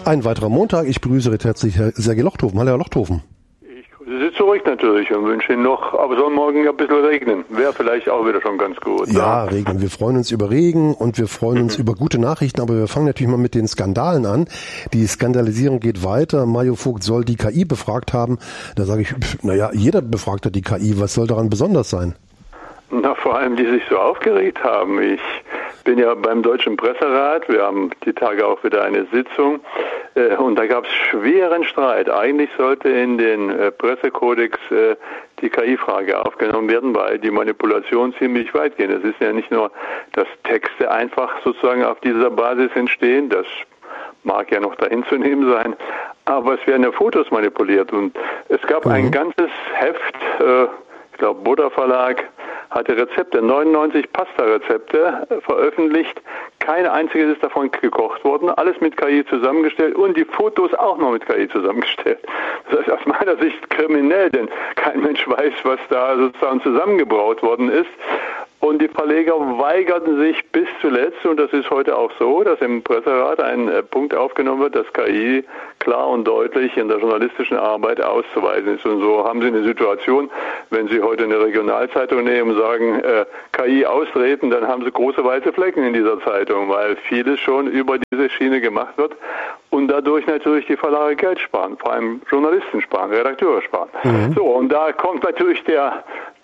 Ein weiterer Montag. Ich begrüße recht herzlich Herr Sergej Lochthofen. Hallo, Herr Lochthofen. Ich grüße Sie zurück natürlich und wünsche Ihnen noch, aber soll morgen ja ein bisschen regnen. Wäre vielleicht auch wieder schon ganz gut. Ja, Regen. Wir freuen uns über Regen und wir freuen uns über gute Nachrichten, aber wir fangen natürlich mal mit den Skandalen an. Die Skandalisierung geht weiter. Mario Vogt soll die KI befragt haben. Da sage ich, naja, jeder befragt hat die KI. Was soll daran besonders sein? Na, vor allem, die sich so aufgeregt haben. Ich bin ja beim Deutschen Presserat. Wir haben die Tage auch wieder eine Sitzung. Und da gab es schweren Streit. Eigentlich sollte in den Pressekodex die KI-Frage aufgenommen werden, weil die Manipulation ziemlich weit geht. Es ist ja nicht nur, dass Texte einfach sozusagen auf dieser Basis entstehen. Das mag ja noch dahin zu nehmen sein. Aber es werden ja Fotos manipuliert. Und es gab ein ganzes Heft, ich glaube, Buddha Verlag, hatte Rezepte, 99 Pasta-Rezepte veröffentlicht. Kein einziges ist davon gekocht worden. Alles mit KI zusammengestellt und die Fotos auch noch mit KI zusammengestellt. Das ist aus meiner Sicht kriminell, denn kein Mensch weiß, was da sozusagen zusammengebraut worden ist. Und die Verleger weigerten sich bis zuletzt, und das ist heute auch so, dass im Presserat ein Punkt aufgenommen wird, dass KI klar und deutlich in der journalistischen Arbeit auszuweisen ist. Und so haben Sie eine Situation, wenn Sie heute eine Regionalzeitung nehmen und sagen, KI austreten, dann haben Sie große weiße Flecken in dieser Zeitung, weil vieles schon über diese Schiene gemacht wird und dadurch natürlich die Verlage Geld sparen, vor allem Journalisten sparen, Redakteure sparen. So, und da kommt natürlich der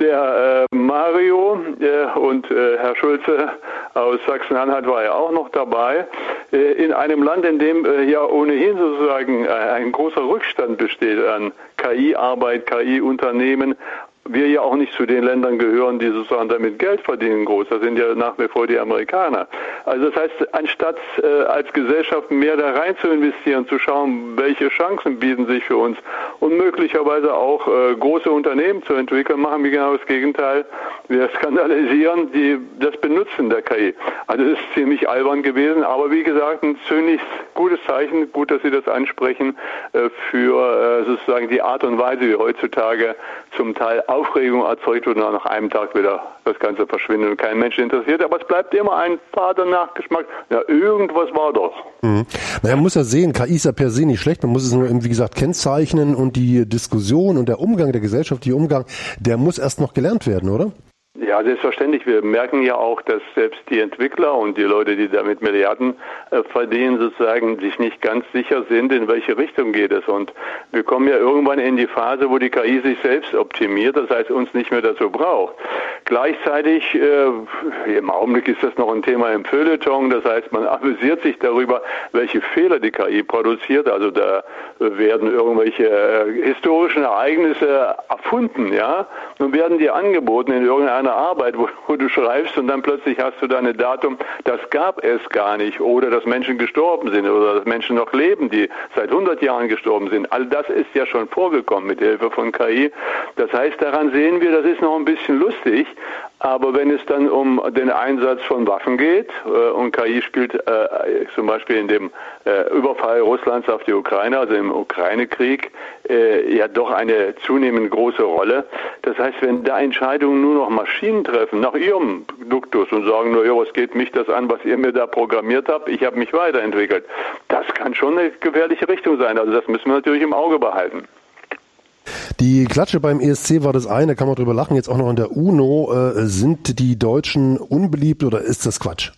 Mario und Herr Schulze aus Sachsen-Anhalt war ja auch noch dabei, in einem Land, in dem ja ohnehin sozusagen ein großer Rückstand besteht an KI-Arbeit, KI-Unternehmen. Wir ja auch nicht zu den Ländern gehören, die sozusagen damit Geld verdienen groß. Das sind ja nach wie vor die Amerikaner. Also das heißt, anstatt als Gesellschaft mehr da rein zu investieren, zu schauen, welche Chancen bieten sich für uns und möglicherweise auch große Unternehmen zu entwickeln, machen wir genau das Gegenteil. Wir skandalisieren das Benutzen der KI. Also das ist ziemlich albern gewesen, aber wie gesagt, ein ziemlich gutes Zeichen, gut, dass Sie das ansprechen, für sozusagen die Art und Weise, wie heutzutage zum Teil Aufregung erzeugt wird und nach einem Tag wieder das Ganze verschwindet und kein Mensch interessiert. Aber es bleibt immer ein fader Nachgeschmack. Ja, irgendwas war doch. Naja, man muss ja sehen, KI ist ja per se nicht schlecht. Man muss es nur, wie gesagt, kennzeichnen und die Diskussion und der Umgang, der gesellschaftliche Umgang, der muss erst noch gelernt werden, oder? Ja, selbstverständlich. Wir merken ja auch, dass selbst die Entwickler und die Leute, die damit Milliarden verdienen, sozusagen sich nicht ganz sicher sind, in welche Richtung geht es. Und wir kommen ja irgendwann in die Phase, wo die KI sich selbst optimiert, das heißt uns nicht mehr dazu braucht. Gleichzeitig, im Augenblick ist das noch ein Thema im Feuilleton, das heißt man amüsiert sich darüber, welche Fehler die KI produziert. Also da werden irgendwelche historischen Ereignisse erfunden, ja, und werden dir angeboten in irgendeiner Arbeit, wo du schreibst und dann plötzlich hast du da ein Datum, das gab es gar nicht, oder dass Menschen gestorben sind oder dass Menschen noch leben, die seit 100 Jahren gestorben sind. All das ist ja schon vorgekommen mit Hilfe von KI. Das heißt, daran sehen wir, das ist noch ein bisschen lustig, aber wenn es dann um den Einsatz von Waffen geht und KI spielt zum Beispiel in dem Überfall Russlands auf die Ukraine, also im Ukraine-Krieg, ja doch eine zunehmend große Rolle. Das heißt, wenn da Entscheidungen nur noch Maschinen treffen, nach ihrem Duktus und sagen, nur, ja, was geht mich das an, was ihr mir da programmiert habt, ich habe mich weiterentwickelt. Das kann schon eine gefährliche Richtung sein. Also das müssen wir natürlich im Auge behalten. Die Klatsche beim ESC war das eine, kann man drüber lachen, jetzt auch noch in der UNO. Sind die Deutschen unbeliebt oder ist das Quatsch?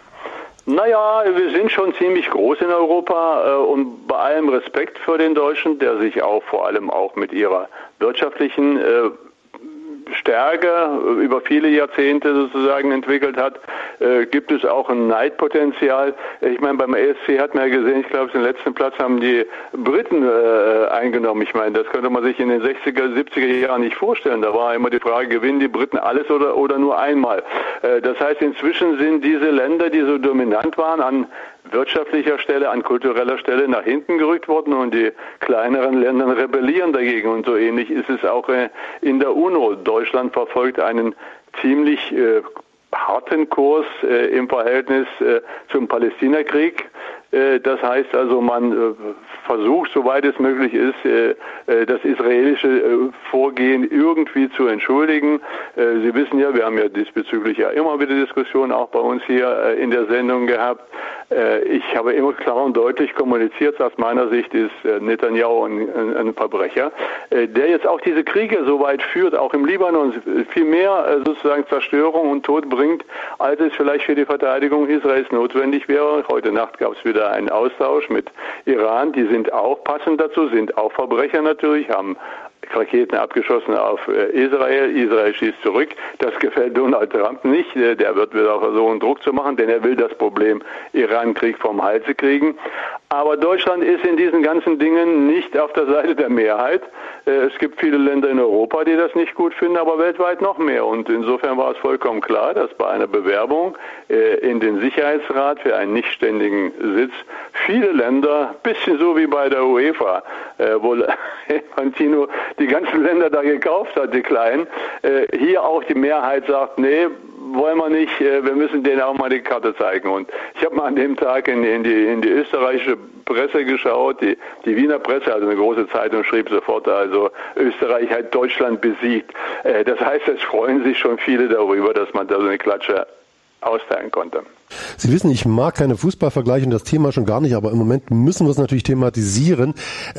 Naja, wir sind schon ziemlich groß in Europa und bei allem Respekt für den Deutschen, der sich auch vor allem auch mit ihrer wirtschaftlichen Stärke über viele Jahrzehnte sozusagen entwickelt hat, gibt es auch ein Neidpotenzial. Ich meine, beim ESC hat man ja gesehen, ich glaube, den letzten Platz haben die Briten eingenommen. Ich meine, das könnte man sich in den 60er, 70er Jahren nicht vorstellen. Da war immer die Frage, gewinnen die Briten alles oder nur einmal? Das heißt, inzwischen sind diese Länder, die so dominant waren, an wirtschaftlicher Stelle, an kultureller Stelle nach hinten gerückt worden und die kleineren Länder rebellieren dagegen. Und so ähnlich ist es auch in der UNO. Deutschland verfolgt einen ziemlich harten Kurs im Verhältnis zum Palästinakrieg. Das heißt also, man versucht, soweit es möglich ist, das israelische Vorgehen irgendwie zu entschuldigen. Sie wissen ja, wir haben ja diesbezüglich ja immer wieder Diskussionen auch bei uns hier in der Sendung gehabt. Ich habe immer klar und deutlich kommuniziert, aus meiner Sicht ist Netanyahu ein Verbrecher, der jetzt auch diese Kriege so weit führt, auch im Libanon, viel mehr sozusagen Zerstörung und Tod bringt, als es vielleicht für die Verteidigung Israels notwendig wäre. Heute Nacht gab es wieder einen Austausch mit Iran, die sind auch passend dazu, sind auch Verbrecher natürlich, haben Raketen abgeschossen auf Israel. Israel schießt zurück. Das gefällt Donald Trump nicht. Der wird wieder versuchen, Druck zu machen, denn er will das Problem Iran-Krieg vom Halse kriegen. Aber Deutschland ist in diesen ganzen Dingen nicht auf der Seite der Mehrheit. Es gibt viele Länder in Europa, die das nicht gut finden, aber weltweit noch mehr. Und insofern war es vollkommen klar, dass bei einer Bewerbung in den Sicherheitsrat für einen nichtständigen Sitz viele Länder, bisschen so wie bei der UEFA, wo Infantino die ganzen Länder da gekauft hat, die Kleinen, hier auch die Mehrheit sagt, nee, wollen wir nicht, wir müssen denen auch mal die Karte zeigen. Und ich habe mal an dem Tag in die österreichische Presse geschaut, die Wiener Presse, also eine große Zeitung, schrieb sofort, also Österreich hat Deutschland besiegt. Das heißt, es freuen sich schon viele darüber, dass man da so eine Klatsche austeilen konnte. Sie wissen, ich mag keine Fußballvergleiche und das Thema schon gar nicht, aber im Moment müssen wir es natürlich thematisieren.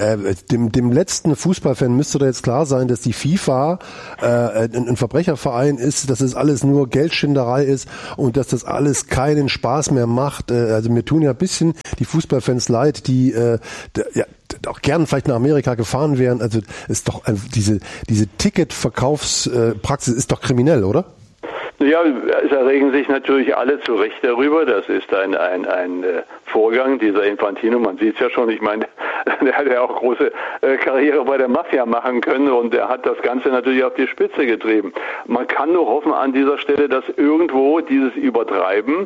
Dem letzten Fußballfan müsste da jetzt klar sein, dass die FIFA ein Verbrecherverein ist, dass es alles nur Geldschinderei ist und dass das alles keinen Spaß mehr macht. Also mir tun ja ein bisschen die Fußballfans leid, die auch gern vielleicht nach Amerika gefahren wären. Also ist doch diese Ticketverkaufspraxis ist doch kriminell, oder? Ja, es erregen sich natürlich alle zu Recht darüber. Das ist ein Vorgang, dieser Infantino, man sieht es ja schon, ich meine, der hat ja auch große Karriere bei der Mafia machen können und der hat das Ganze natürlich auf die Spitze getrieben. Man kann nur hoffen an dieser Stelle, dass irgendwo dieses Übertreiben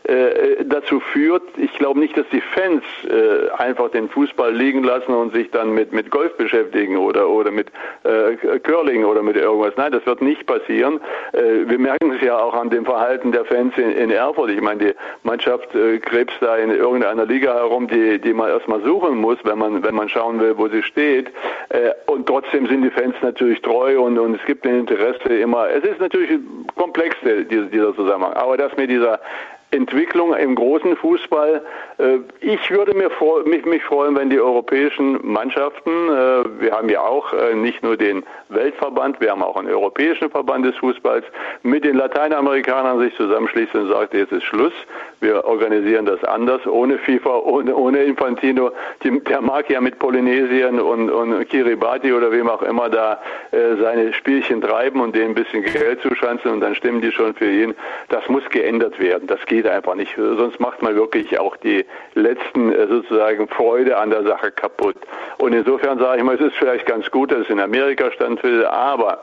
dazu führt, ich glaube nicht, dass die Fans einfach den Fußball liegen lassen und sich dann mit Golf beschäftigen oder mit Curling oder mit irgendwas. Nein, das wird nicht passieren. Wir merken es ja auch an dem Verhalten der Fans in Erfurt. Ich meine, die Mannschaft krebst da in irgendeiner Liga herum, die man erstmal suchen muss, wenn man schauen will, wo sie steht. Und trotzdem sind die Fans natürlich treu und es gibt ein Interesse immer. Es ist natürlich komplex, dieser Zusammenhang. Aber dass mit dieser Entwicklung im großen Fußball, ich würde mich freuen, wenn die europäischen Mannschaften, wir haben ja auch nicht nur den Weltverband, wir haben auch einen europäischen Verband des Fußballs, mit den Lateinamerikanern sich zusammenschließen und sagt, jetzt ist Schluss, wir organisieren das anders, ohne FIFA, ohne Infantino, der mag ja mit Polynesien und Kiribati oder wem auch immer da seine Spielchen treiben und denen ein bisschen Geld zuschanzen und dann stimmen die schon für ihn. Das muss geändert werden, das geht einfach nicht, sonst macht man wirklich auch die letzten sozusagen Freude an der Sache kaputt. Und insofern sage ich mal, es ist vielleicht ganz gut, dass es in Amerika stattfindet, aber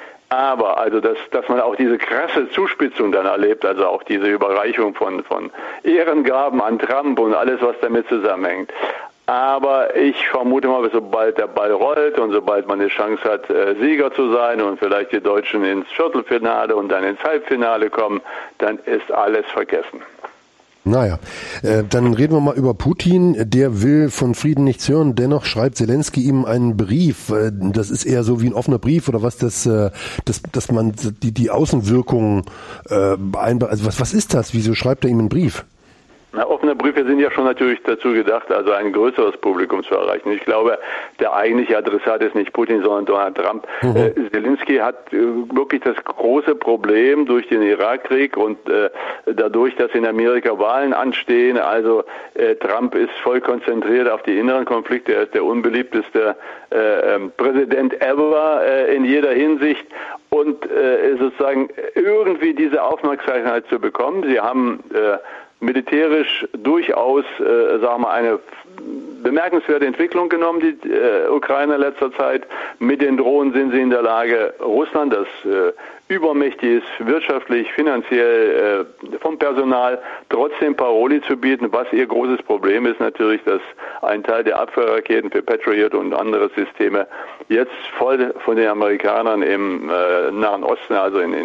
also dass man auch diese krasse Zuspitzung dann erlebt, also auch diese Überreichung von Ehrengaben an Trump und alles, was damit zusammenhängt. Aber ich vermute mal, sobald der Ball rollt und sobald man eine Chance hat, Sieger zu sein und vielleicht die Deutschen ins Viertelfinale und dann ins Halbfinale kommen, dann ist alles vergessen. Naja, dann reden wir mal über Putin. Der will von Frieden nichts hören. Dennoch schreibt Zelensky ihm einen Brief. Das ist eher so wie ein offener Brief oder was, dass man die Außenwirkungen also was ist das? Wieso schreibt er ihm einen Brief? Na, offene Briefe sind ja schon natürlich dazu gedacht, also ein größeres Publikum zu erreichen. Ich glaube, der eigentliche Adressat ist nicht Putin, sondern Donald Trump. Zelensky hat wirklich das große Problem durch den Irakkrieg und dadurch, dass in Amerika Wahlen anstehen. Also Trump ist voll konzentriert auf die inneren Konflikte. Er ist der unbeliebteste Präsident ever in jeder Hinsicht. Und sozusagen irgendwie diese Aufmerksamkeit zu bekommen. Sie haben militärisch durchaus, sagen wir, eine bemerkenswerte Entwicklung genommen, die Ukraine in letzter Zeit. Mit den Drohnen sind sie in der Lage, Russland, das übermächtig ist, wirtschaftlich, finanziell, vom Personal, trotzdem Paroli zu bieten. Was ihr großes Problem ist natürlich, dass ein Teil der Abwehrraketen für Patriot und andere Systeme jetzt voll von den Amerikanern im Nahen Osten, also im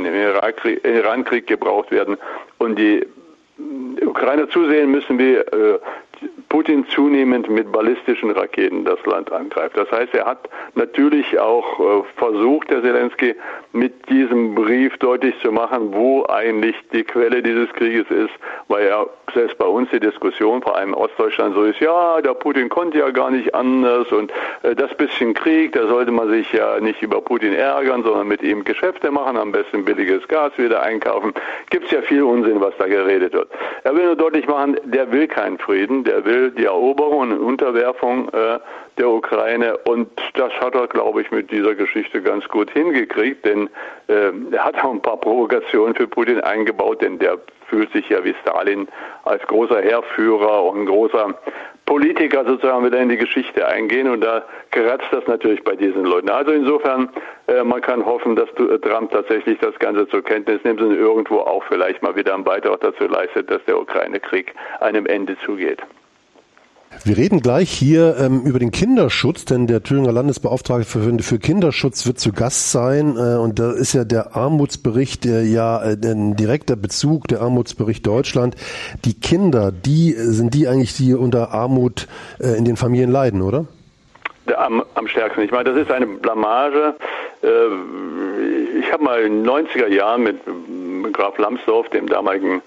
Irankrieg gebraucht werden und die Ukrainer zusehen müssen, wie Putin zunehmend mit ballistischen Raketen das Land angreift. Das heißt, er hat natürlich auch versucht, der Zelensky, mit diesem Brief deutlich zu machen, wo eigentlich die Quelle dieses Krieges ist, weil ja selbst bei uns die Diskussion, vor allem in Ostdeutschland, so ist, ja, der Putin konnte ja gar nicht anders und das bisschen Krieg, da sollte man sich ja nicht über Putin ärgern, sondern mit ihm Geschäfte machen, am besten billiges Gas wieder einkaufen. Gibt es ja viel Unsinn, was da geredet wird. Er will nur deutlich machen, der will keinen Frieden, der will die Eroberung und Unterwerfung der Ukraine, und das hat er, glaube ich, mit dieser Geschichte ganz gut hingekriegt, denn er hat auch ein paar Provokationen für Putin eingebaut, denn der fühlt sich ja wie Stalin als großer Heerführer und großer Politiker sozusagen wieder in die Geschichte eingehen, und da kratzt das natürlich bei diesen Leuten. Also insofern, man kann hoffen, dass Trump tatsächlich das Ganze zur Kenntnis nimmt und irgendwo auch vielleicht mal wieder einen Beitrag dazu leistet, dass der Ukraine-Krieg einem Ende zugeht. Wir reden gleich hier über den Kinderschutz, denn der Thüringer Landesbeauftragte für Kinderschutz wird zu Gast sein, und da ist ja der Armutsbericht ein direkter Bezug, der Armutsbericht Deutschland. Die Kinder, sind die eigentlich, die unter Armut in den Familien leiden, oder? Am stärksten. Ich meine, das ist eine Blamage. Ich habe mal in den 90er Jahren mit Graf Lambsdorff, dem damaligen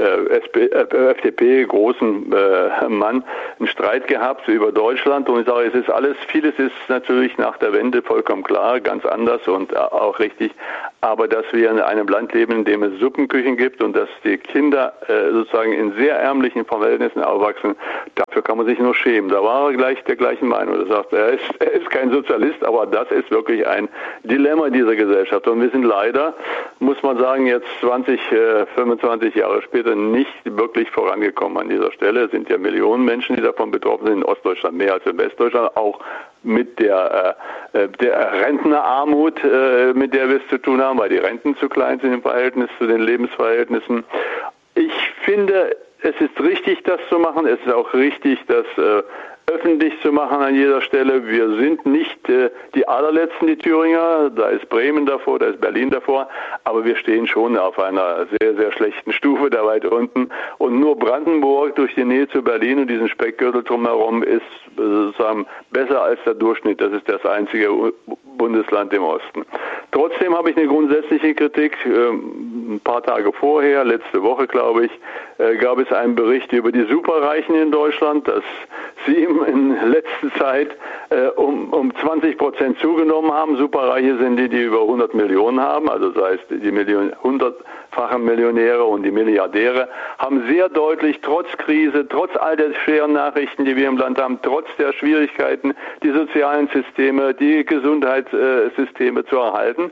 FDP-großen Mann, einen Streit gehabt über Deutschland, und ich sage, vieles ist natürlich nach der Wende vollkommen klar, ganz anders und auch richtig, aber dass wir in einem Land leben, in dem es Suppenküchen gibt und dass die Kinder sozusagen in sehr ärmlichen Verhältnissen aufwachsen, dafür kann man sich nur schämen. Da war er gleich der gleichen Meinung. Er sagt, er ist kein Sozialist, aber das ist wirklich ein Dilemma dieser Gesellschaft, und wir sind leider, muss man sagen, jetzt 25 Jahre später nicht wirklich vorangekommen an dieser Stelle. Es sind ja Millionen Menschen, die davon betroffen sind, in Ostdeutschland mehr als in Westdeutschland, auch mit der Rentnerarmut, mit der wir es zu tun haben, weil die Renten zu klein sind im Verhältnis zu den Lebensverhältnissen. Ich finde, es ist richtig, das zu machen. Es ist auch richtig, das öffentlich zu machen an jeder Stelle. Wir sind nicht die allerletzten, die Thüringer. Da ist Bremen davor, da ist Berlin davor. Aber wir stehen schon auf einer sehr, sehr schlechten Stufe da weit unten. Und nur Brandenburg durch die Nähe zu Berlin und diesen Speckgürtel drumherum ist sozusagen besser als der Durchschnitt. Das ist das einzige Bundesland im Osten. Trotzdem habe ich eine grundsätzliche Kritik. Ein paar Tage vorher, letzte Woche glaube ich, gab es einen Bericht über die Superreichen in Deutschland, dass sie in letzter Zeit um 20% zugenommen haben. Superreiche sind die über 100 Millionen haben, also sei es die 100-fachen Millionäre und die Milliardäre, haben sehr deutlich trotz Krise, trotz all der schweren Nachrichten, die wir im Land haben, trotz der Schwierigkeiten, die sozialen Systeme, die Gesundheitssysteme zu erhalten,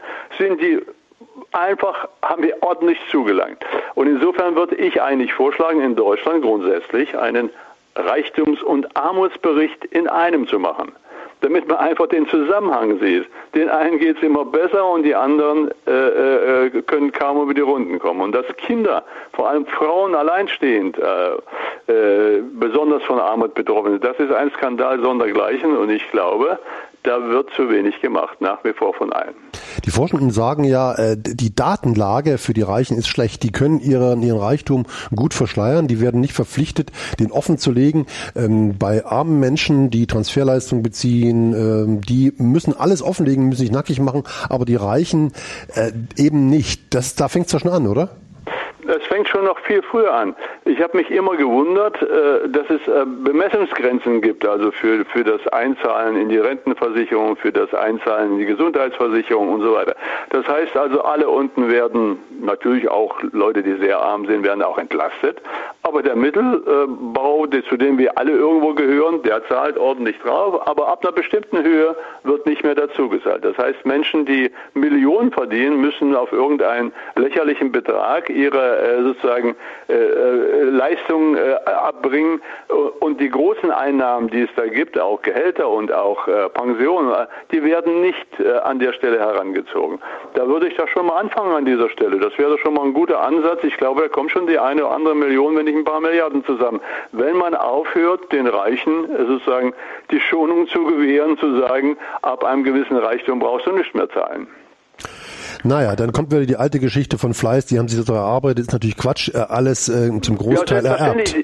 haben wir ordentlich zugelangt. Und insofern würde ich eigentlich vorschlagen, in Deutschland grundsätzlich einen Reichtums- und Armutsbericht in einem zu machen, damit man einfach den Zusammenhang sieht. Den einen geht es immer besser und die anderen können kaum über die Runden kommen. Und dass Kinder, vor allem Frauen alleinstehend, besonders von Armut betroffen sind, das ist ein Skandal sondergleichen, und ich glaube, da wird zu wenig gemacht, nach wie vor von allen. Die Forschenden sagen ja, die Datenlage für die Reichen ist schlecht. Die können ihren Reichtum gut verschleiern. Die werden nicht verpflichtet, den offen zu legen. Bei armen Menschen, die Transferleistung beziehen, die müssen alles offenlegen, müssen sich nackig machen. Aber die Reichen eben nicht. Da fängt es ja schon an, oder? Es fängt schon noch viel früher an. Ich habe mich immer gewundert, dass es Bemessungsgrenzen gibt, also für das Einzahlen in die Rentenversicherung, für das Einzahlen in die Gesundheitsversicherung und so weiter. Das heißt also, alle unten werden, natürlich auch Leute, die sehr arm sind, werden auch entlastet. Aber der Mittelbau, zu dem wir alle irgendwo gehören, der zahlt ordentlich drauf, aber ab einer bestimmten Höhe wird nicht mehr dazu gezahlt. Das heißt, Menschen, die Millionen verdienen, müssen auf irgendeinen lächerlichen Betrag ihre sozusagen Leistungen abbringen, und die großen Einnahmen, die es da gibt, auch Gehälter und auch Pensionen, die werden nicht an der Stelle herangezogen. Da würde ich doch schon mal anfangen an dieser Stelle. Das wäre schon mal ein guter Ansatz. Ich glaube, da kommt schon die eine oder andere Million, wenn nicht ein paar Milliarden zusammen. Wenn man aufhört, den Reichen sozusagen die Schonung zu gewähren, zu sagen, ab einem gewissen Reichtum brauchst du nicht mehr zahlen. Naja, dann kommt wieder die alte Geschichte von Fleiß, die haben sich so erarbeitet, ist natürlich Quatsch, alles zum Großteil ererbt.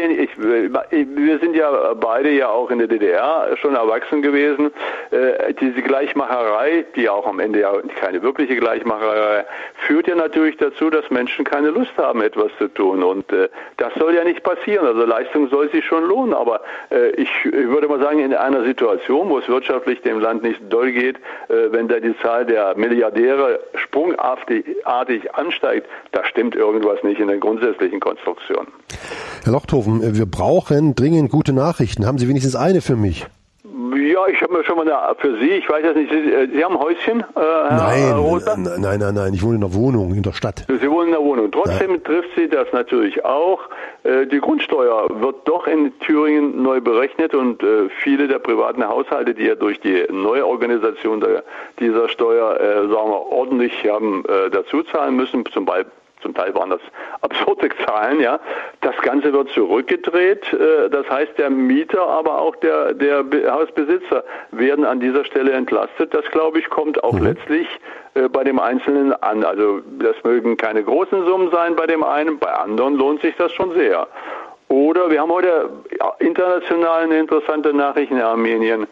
Wir sind ja beide ja auch in der DDR schon erwachsen gewesen. Diese Gleichmacherei, die auch am Ende ja keine wirkliche Gleichmacherei, führt ja natürlich dazu, dass Menschen keine Lust haben, etwas zu tun. Und das soll ja nicht passieren. Also Leistung soll sich schon lohnen. Aber ich würde mal sagen, in einer Situation, wo es wirtschaftlich dem Land nicht doll geht, wenn da die Zahl der Milliardäre sprungartig ansteigt, da stimmt irgendwas nicht in der grundsätzlichen Konstruktion. Herr Lochthofen, wir brauchen dringend gute Nachrichten. Haben Sie wenigstens eine für mich? Ja, ich habe mir schon mal eine für Sie. Ich weiß jetzt nicht, Sie haben ein Häuschen, Herr Rother? Nein. Ich wohne in einer Wohnung in der Stadt. Sie wohnen in der Wohnung. Trotzdem trifft Sie das natürlich auch. Die Grundsteuer wird doch in Thüringen neu berechnet und viele der privaten Haushalte, die ja durch die neue Organisation dieser Steuer, sagen wir, ordentlich haben dazu zahlen müssen, zum Teil waren das absurde Zahlen, ja. Das Ganze wird zurückgedreht. Das heißt, der Mieter, aber auch der Hausbesitzer werden an dieser Stelle entlastet. Das, glaube ich, kommt auch letztlich bei dem Einzelnen an. Also das mögen keine großen Summen sein bei dem einen, bei anderen lohnt sich das schon sehr. Oder wir haben heute international eine interessante Nachricht in Armenien.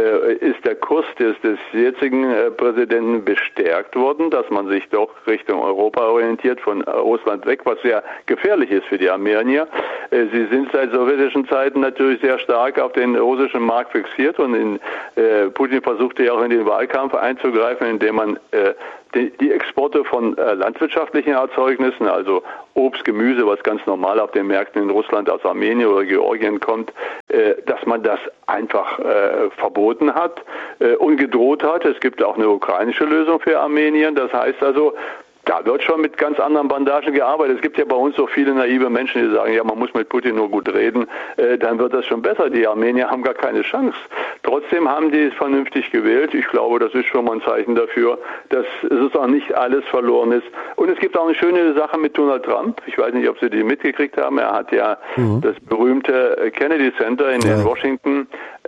Ist der Kurs des jetzigen Präsidenten bestärkt worden, dass man sich doch Richtung Europa orientiert, von Russland weg, was sehr gefährlich ist für die Armenier. Sie sind seit sowjetischen Zeiten natürlich sehr stark auf den russischen Markt fixiert und Putin versuchte ja auch in den Wahlkampf einzugreifen, indem man die Exporte von landwirtschaftlichen Erzeugnissen, also Obst, Gemüse, was ganz normal auf den Märkten in Russland aus Armenien oder Georgien kommt, dass man das einfach verboten hat und gedroht hat. Es gibt auch eine ukrainische Lösung für Armenien. Das heißt also, da wird schon mit ganz anderen Bandagen gearbeitet. Es gibt ja bei uns so viele naive Menschen, die sagen, ja, man muss mit Putin nur gut reden, dann wird das schon besser. Die Armenier haben gar keine Chance. Trotzdem haben die es vernünftig gewählt. Ich glaube, das ist schon mal ein Zeichen dafür, dass es auch nicht alles verloren ist. Und es gibt auch eine schöne Sache mit Donald Trump. Ich weiß nicht, ob Sie die mitgekriegt haben. Er hat ja das berühmte Kennedy Center in Washington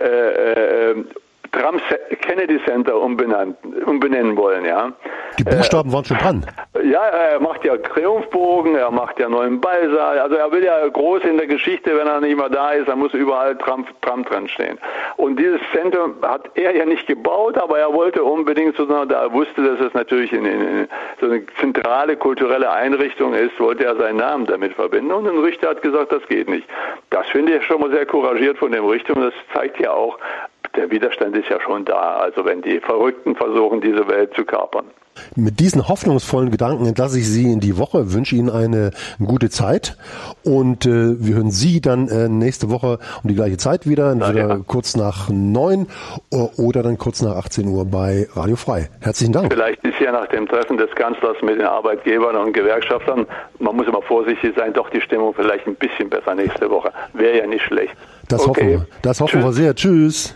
Trump Kennedy Center umbenennen wollen, ja. Die Buchstaben waren schon dran. Ja, er macht ja Triumphbogen, er macht ja neuen Ballsaal. Also er will ja groß in der Geschichte, wenn er nicht mehr da ist, dann muss überall Trump dran stehen. Und dieses Center hat er ja nicht gebaut, aber er wollte unbedingt, da er wusste, dass es natürlich so eine zentrale kulturelle Einrichtung ist, wollte er seinen Namen damit verbinden. Und ein Richter hat gesagt, das geht nicht. Das finde ich schon mal sehr couragiert von dem Richter und das zeigt ja auch, der Widerstand ist ja schon da, also wenn die Verrückten versuchen, diese Welt zu kapern. Mit diesen hoffnungsvollen Gedanken entlasse ich Sie in die Woche, wünsche Ihnen eine gute Zeit und wir hören Sie dann nächste Woche um die gleiche Zeit wieder, entweder kurz nach 9 oder dann kurz nach 18 Uhr bei Radio Frei. Herzlichen Dank. Vielleicht ist ja nach dem Treffen des Kanzlers mit den Arbeitgebern und Gewerkschaftern, man muss immer vorsichtig sein, doch die Stimmung vielleicht ein bisschen besser nächste Woche. Wäre ja nicht schlecht. Das hoffen wir sehr. Tschüss.